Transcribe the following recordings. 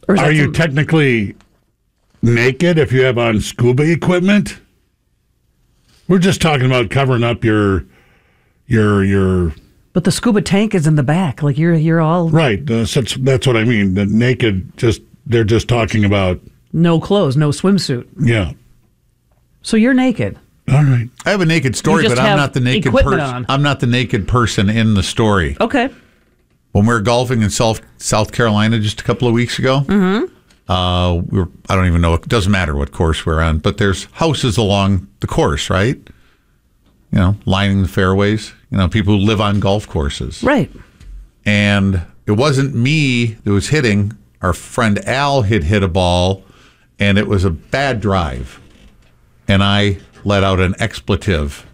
Or Are you technically naked if you have on scuba equipment? We're just talking about covering up your. But the scuba tank is in the back. Like you're all right. That's what I mean. The naked, they're just talking about no clothes, no swimsuit. Yeah. So you're naked. All right. I have a naked story, but I'm not the naked person. I'm not the naked person in the story. Okay. When we were golfing in South Carolina just a couple of weeks ago, I don't even know. It doesn't matter what course we're on, but there's houses along the course, right? You know, lining the fairways. You know, people who live on golf courses. Right. And it wasn't me that was hitting. Our friend Al had hit a ball, and it was a bad drive. And I let out an expletive.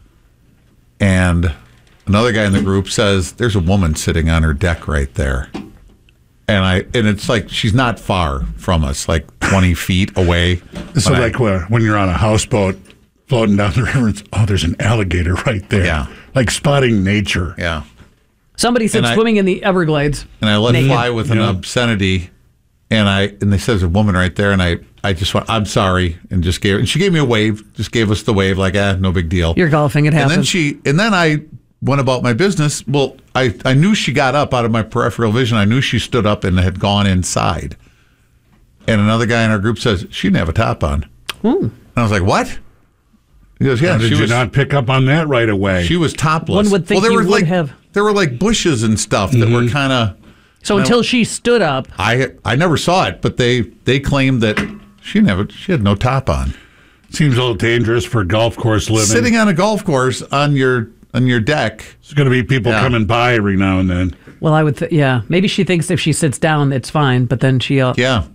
And another guy in the group says, there's a woman sitting on her deck right there. And it's like she's not far from us, like 20 feet away. So when you're on a houseboat floating down the river, there's an alligator right there. Yeah. Like spotting nature. Yeah. Somebody said swimming in the Everglades. And I let fly with an obscenity. And they said there's a woman right there. And I just went, I'm sorry. And she gave me a wave, just gave us the wave, like, no big deal. You're golfing, it happens. And then I went about my business. Well, I knew she got up out of my peripheral vision. I knew she stood up and had gone inside. And another guy in our group says, she didn't have a top on. And I was like, what? He goes, yeah. Did you not pick up on that right away? She was topless. One would think you would have. There were like bushes and stuff that were kind of. So until she stood up. I never saw it, but they claimed that she had no top on. Seems a little dangerous for golf course living. Sitting on a golf course on your deck. There's going to be people coming by every now and then. Well, I would, maybe she thinks if she sits down, it's fine, but then she. Yeah.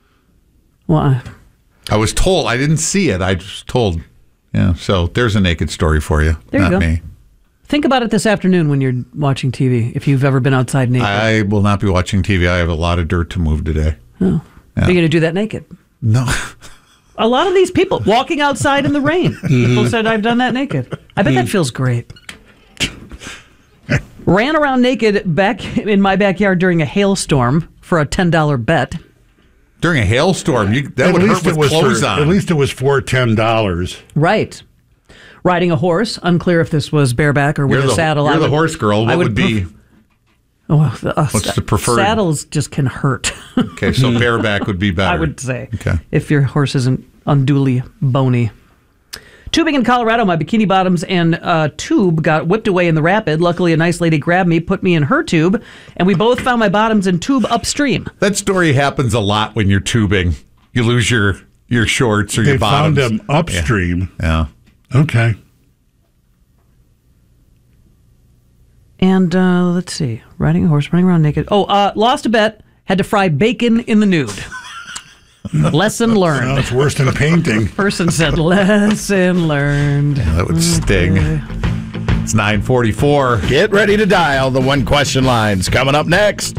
Well, I was told. I didn't see it. I was told. Yeah. So there's a naked story for you. There you not go. Me. Think about it this afternoon when you're watching TV, if you've ever been outside naked. I will not be watching TV. I have a lot of dirt to move today. Oh. Yeah. Are you going to do that naked? No. A lot of these people walking outside in the rain. People said, I've done that naked. I bet that feels great. Ran around naked back in my backyard during a hailstorm for a $10 bet. During a hailstorm? That would hurt with clothes on. At least it was for $10. Right. Riding a horse. Unclear if this was bareback or with a saddle. You're the horse girl. What would be? What's the preferred? Saddles just can hurt. Okay, so bareback would be better. I would say. Okay. If your horse isn't unduly bony. Tubing in Colorado, my bikini bottoms and tube got whipped away in the rapid. Luckily, a nice lady grabbed me, put me in her tube, and we both found my bottoms and tube upstream. That story happens a lot when you're tubing. You lose your shorts or your bottoms. They found them upstream. Yeah. Okay. And let's see. Riding a horse, running around naked. Lost a bet. Had to fry bacon in the nude. Lesson learned. Well, it's worse than painting. Person said, lesson learned. Yeah, that would sting. It's 9:44. Get ready to dial the one question lines. Coming up next.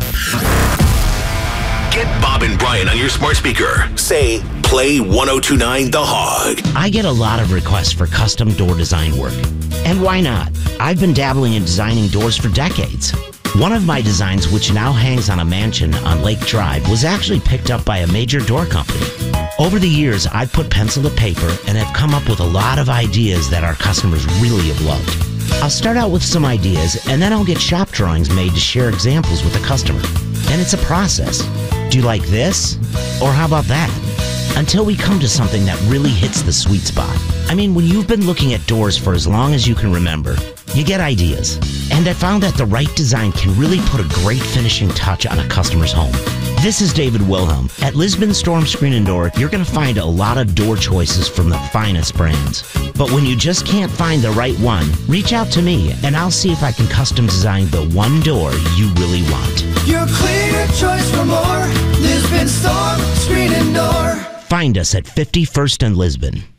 Get Bob and Brian on your smart speaker. Say, play 1029 The Hog. I get a lot of requests for custom door design work. And why not? I've been dabbling in designing doors for decades. One of my designs, which now hangs on a mansion on Lake Drive, was actually picked up by a major door company. Over the years, I've put pencil to paper and have come up with a lot of ideas that our customers really have loved. I'll start out with some ideas, and then I'll get shop drawings made to share examples with the customer. And it's a process. Do you like this? Or how about that? Until we come to something that really hits the sweet spot. I mean, when you've been looking at doors for as long as you can remember, you get ideas. And I found that the right design can really put a great finishing touch on a customer's home. This is David Wilhelm. At Lisbon Storm Screen and Door, you're going to find a lot of door choices from the finest brands. But when you just can't find the right one, reach out to me and I'll see if I can custom design the one door you really want. Your clear choice for more. Lisbon Storm Screen and Door. Find us at 51st and Lisbon.